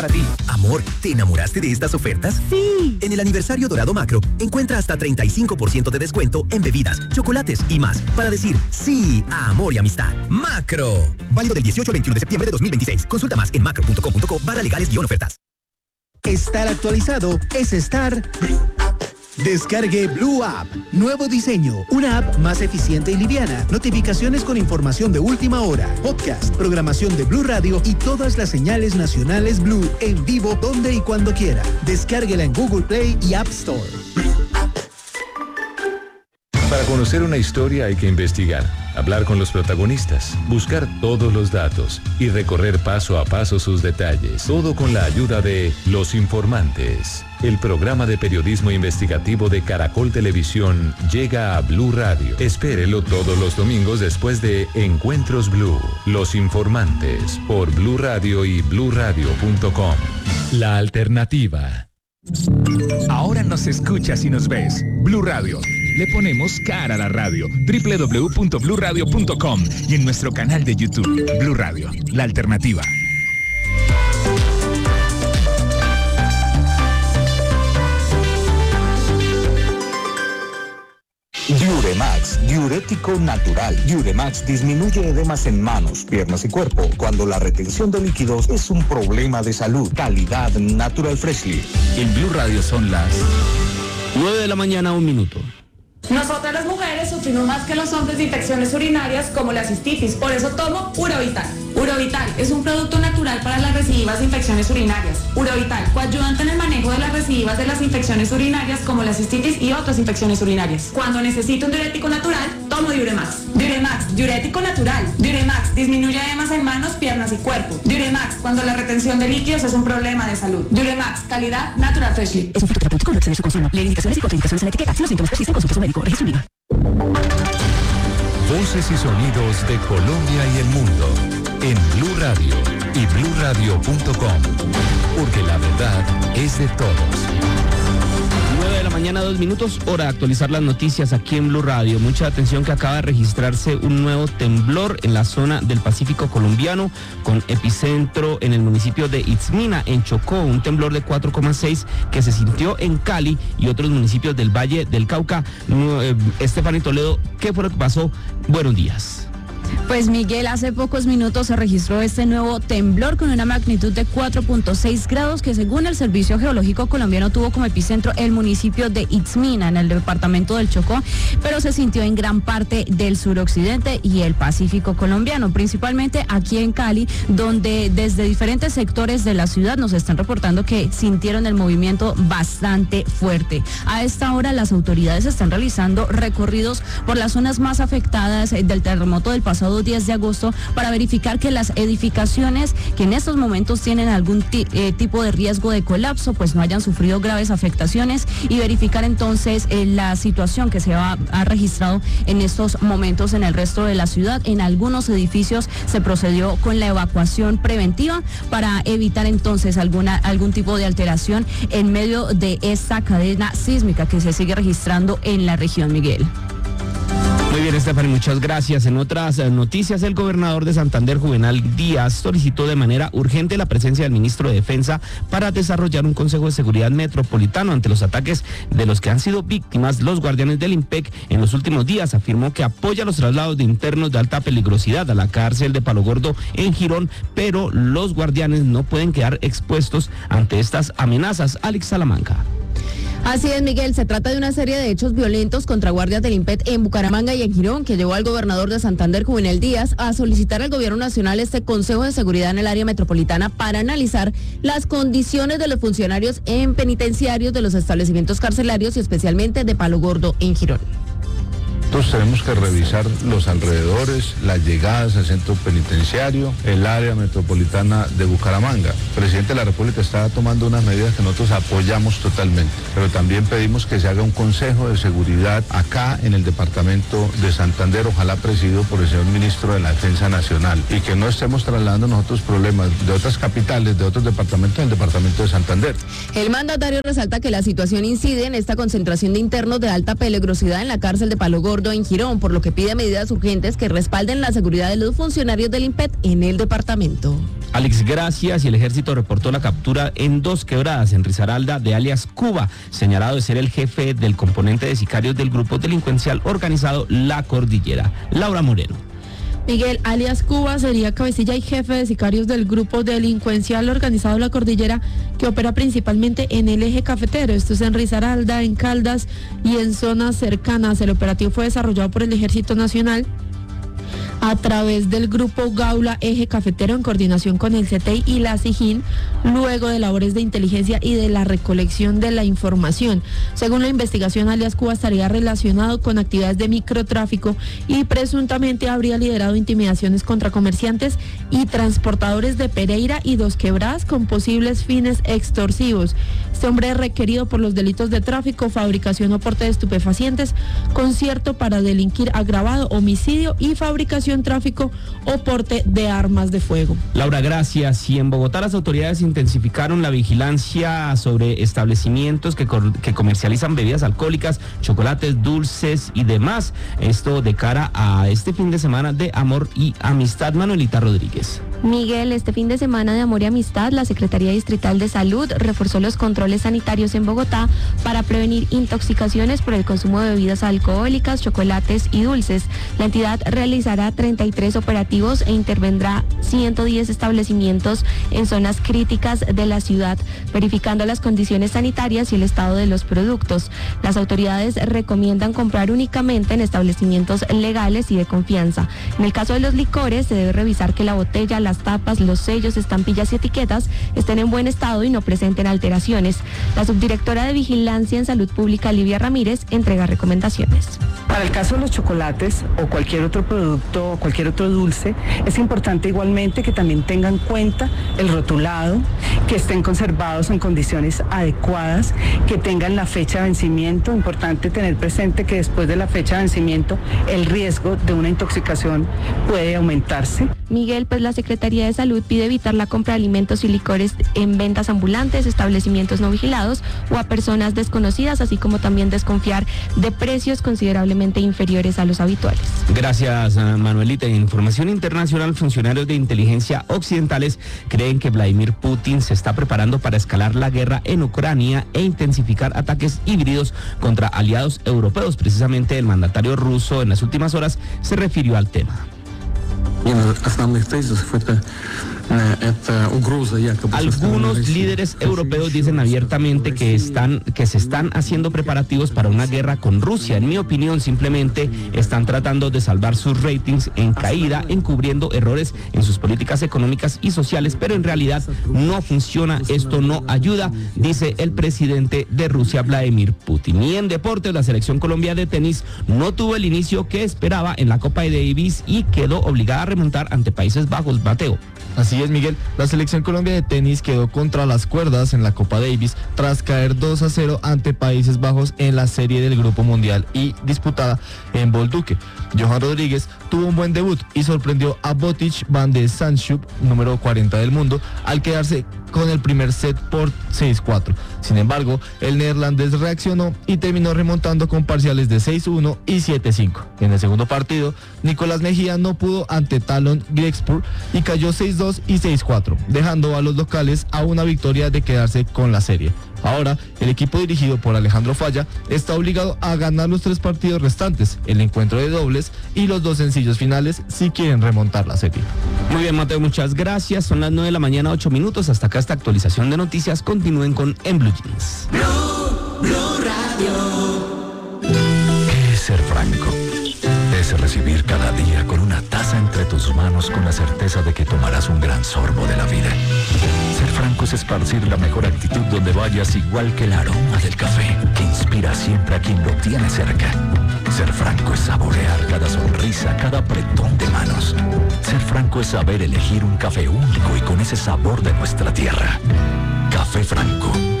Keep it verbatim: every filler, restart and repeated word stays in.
Para ti. Amor, ¿te enamoraste de estas ofertas? Sí. En el aniversario Dorado Macro, encuentra hasta treinta y cinco por ciento de descuento en bebidas, chocolates y más para decir sí a amor y amistad. Macro. Válido del dieciocho al veintiuno de septiembre de dos mil veintiséis. Consulta más en macro punto com punto co barra legales guión ofertas. Estar actualizado es estar... Descargue Blue App. Nuevo diseño. Una app más eficiente y liviana. Notificaciones con información de última hora. Podcast, programación de Blue Radio y todas las señales nacionales Blue en vivo donde y cuando quiera. Descárguela en Google Play y App Store. Para conocer una historia hay que investigar, hablar con los protagonistas, buscar todos los datos y recorrer paso a paso sus detalles. Todo con la ayuda de Los Informantes. El programa de periodismo investigativo de Caracol Televisión llega a Blue Radio. Espérelo todos los domingos después de Encuentros Blue. Los Informantes por Blue Radio y blue radio punto com. La alternativa. Ahora nos escuchas y nos ves. Blue Radio. Le ponemos cara a la radio. doble u doble u doble u punto blue radio punto com y en nuestro canal de YouTube. Blue Radio, la alternativa. Diuremax, diurético natural. Diuremax disminuye edemas en manos, piernas y cuerpo cuando la retención de líquidos es un problema de salud. Calidad Natural Freshly. En Blue Radio son las nueve de la mañana, un minuto. Nosotras las mujeres sufrimos más que los hombres de infecciones urinarias como la cistitis, por eso tomo Urovital. Urovital es un producto natural para las recidivas de infecciones urinarias. Urovital, coayudante en el manejo de las recidivas de las infecciones urinarias como la cistitis y otras infecciones urinarias. Cuando necesito un diurético natural, tomo Diuremax. Diuremax, diurético natural. Diuremax, disminuye edemas en manos, piernas y cuerpo. Diuremax, cuando la retención de líquidos es un problema de salud. Diuremax, calidad Natural Freshly. Es un fitoterapéutico, no excede su consumo. Lee indicaciones y contraindicaciones en la etiqueta. Si los síntomas persisten, consulte a su médico. Registro Viva. Voces y sonidos de Colombia y el mundo en Blue Radio y blue radio punto com, porque la verdad es de todos. nueve de la mañana, dos minutos, hora de actualizar las noticias aquí en Blue Radio. Mucha atención que acaba de registrarse un nuevo temblor en la zona del Pacífico colombiano, con epicentro en el municipio de Itzmina, en Chocó, un temblor de cuatro coma seis que se sintió en Cali y otros municipios del Valle del Cauca. Estefanía Toledo, ¿qué fue lo que pasó? Buenos días. Pues Miguel, hace pocos minutos se registró este nuevo temblor con una magnitud de cuatro punto seis grados que según el Servicio Geológico Colombiano tuvo como epicentro el municipio de Itzmina en el departamento del Chocó, pero se sintió en gran parte del suroccidente y el Pacífico colombiano, principalmente aquí en Cali, donde desde diferentes sectores de la ciudad nos están reportando que sintieron el movimiento bastante fuerte. A esta hora las autoridades están realizando recorridos por las zonas más afectadas del terremoto del pasado diez de agosto para verificar que las edificaciones que en estos momentos tienen algún ti, eh, tipo de riesgo de colapso pues no hayan sufrido graves afectaciones y verificar entonces eh, la situación que se ha, ha registrado en estos momentos en el resto de la ciudad. En algunos edificios se procedió con la evacuación preventiva para evitar entonces alguna, algún tipo de alteración en medio de esta cadena sísmica que se sigue registrando en la región, Miguel. Muy bien, Estefany, muchas gracias. En otras noticias, el gobernador de Santander, Juvenal Díaz, solicitó de manera urgente la presencia del ministro de Defensa para desarrollar un Consejo de Seguridad Metropolitano ante los ataques de los que han sido víctimas los guardianes del IMPEC en los últimos días. Afirmó que apoya los traslados de internos de alta peligrosidad a la cárcel de Palo Gordo en Girón, pero los guardianes no pueden quedar expuestos ante estas amenazas. Alex Salamanca. Así es, Miguel, se trata de una serie de hechos violentos contra guardias del IMPET en Bucaramanga y en Girón que llevó al gobernador de Santander, Juvenal Díaz, a solicitar al gobierno nacional este Consejo de Seguridad en el área metropolitana para analizar las condiciones de los funcionarios en penitenciarios de los establecimientos carcelarios y especialmente de Palo Gordo en Girón. Entonces tenemos que revisar los alrededores, las llegadas al centro penitenciario, el área metropolitana de Bucaramanga. El presidente de la República está tomando unas medidas que nosotros apoyamos totalmente, pero también pedimos que se haga un consejo de seguridad acá en el departamento de Santander, ojalá presidido por el señor ministro de la Defensa Nacional, y que no estemos trasladando nosotros problemas de otras capitales, de otros departamentos al departamento de Santander. El mandatario resalta que la situación incide en esta concentración de internos de alta peligrosidad en la cárcel de Palo Gordo Gordo en Girón, por lo que pide medidas urgentes que respalden la seguridad de los funcionarios del INPET en el departamento. Alex, gracias. Y el ejército reportó la captura en Dos Quebradas, en Risaralda, de alias Cuba, señalado de ser el jefe del componente de sicarios del grupo delincuencial organizado La Cordillera. Laura Moreno. Miguel, alias Cuba, sería cabecilla y jefe de sicarios del grupo delincuencial organizado La Cordillera, que opera principalmente en el eje cafetero. Esto es en Risaralda, en Caldas y en zonas cercanas. El operativo fue desarrollado por el Ejército Nacional a través del grupo Gaula Eje Cafetero en coordinación con el C T I y la SIGIN, luego de labores de inteligencia y de la recolección de la información. Según la investigación, alias Cuba estaría relacionado con actividades de microtráfico y presuntamente habría liderado intimidaciones contra comerciantes y transportadores de Pereira y Dos Quebradas con posibles fines extorsivos. Este hombre es requerido por los delitos de tráfico, fabricación o porte de estupefacientes, concierto para delinquir agravado, homicidio y fabricación, tráfico o porte de armas de fuego. Laura, gracias. Y en Bogotá las autoridades intensificaron la vigilancia sobre establecimientos que, que comercializan bebidas alcohólicas, chocolates, dulces y demás. Esto de cara a este fin de semana de amor y amistad. Manuelita Rodríguez. Miguel, este fin de semana de Amor y Amistad, la Secretaría Distrital de Salud reforzó los controles sanitarios en Bogotá para prevenir intoxicaciones por el consumo de bebidas alcohólicas, chocolates y dulces. La entidad realizará treinta y tres operativos e intervendrá ciento diez establecimientos en zonas críticas de la ciudad, verificando las condiciones sanitarias y el estado de los productos. Las autoridades recomiendan comprar únicamente en establecimientos legales y de confianza. En el caso de los licores, se debe revisar que la botella, la Las tapas, los sellos, estampillas y etiquetas estén en buen estado y no presenten alteraciones. La subdirectora de Vigilancia en Salud Pública, Livia Ramírez, entrega recomendaciones. Para el caso de los chocolates o cualquier otro producto, cualquier otro dulce, es importante igualmente que también tengan en cuenta el rotulado, que estén conservados en condiciones adecuadas, que tengan la fecha de vencimiento. Importante tener presente que después de la fecha de vencimiento el riesgo de una intoxicación puede aumentarse. Miguel, pues la Secretaría de Salud pide evitar la compra de alimentos y licores en ventas ambulantes, establecimientos no vigilados o a personas desconocidas, así como también desconfiar de precios considerablemente inferiores a los habituales. Gracias, Manuelita. En información internacional, funcionarios de inteligencia occidentales creen que Vladimir Putin se está preparando para escalar la guerra en Ucrania e intensificar ataques híbridos contra aliados europeos. Precisamente el mandatario ruso en las últimas horas se refirió al tema. Algunos líderes europeos dicen abiertamente que están que se están haciendo preparativos para una guerra con Rusia. En mi opinión, simplemente están tratando de salvar sus ratings en caída, encubriendo errores en sus políticas económicas y sociales, pero en realidad no funciona, esto no ayuda, dice el presidente de Rusia, Vladimir Putin. Y en deportes, la selección Colombia de tenis no tuvo el inicio que esperaba en la Copa Davis y quedó obligada a remontar ante Países Bajos. Mateo. Así es, Miguel. La selección Colombia de tenis quedó contra las cuerdas en la Copa Davis tras caer dos a cero ante Países Bajos en la serie del Grupo Mundial y disputada en Bolduque. Johan Rodríguez tuvo un buen debut y sorprendió a Botic van de Zandschulp, número cuarenta del mundo, al quedarse con el primer set por seis cuatro. Sin embargo, el neerlandés reaccionó y terminó remontando con parciales de seis uno y siete cinco. En el segundo partido, Nicolás Mejía no pudo ante Talon Grexpur y cayó seis dos y seis cuatro, dejando a los locales a una victoria de quedarse con la serie. Ahora, el equipo dirigido por Alejandro Falla está obligado a ganar los tres partidos restantes, el encuentro de dobles y los dos sencillos finales si quieren remontar la serie. Muy bien, Mateo, muchas gracias. Son las nueve de la mañana, ocho minutos. Hasta acá esta actualización de noticias. Continúen con En Blue Jeans. Blue, Blue Radio. ¿Qué es ser franco? Es recibir cada día con una taza entre tus manos con la certeza de que tomarás un gran sorbo de la vida. Ser franco es esparcir la mejor actitud donde vayas, igual que el aroma del café que inspira siempre a quien lo tiene cerca. Ser franco es saborear cada sonrisa, cada apretón de manos. Ser franco es saber elegir un café único y con ese sabor de nuestra tierra. Café Franco.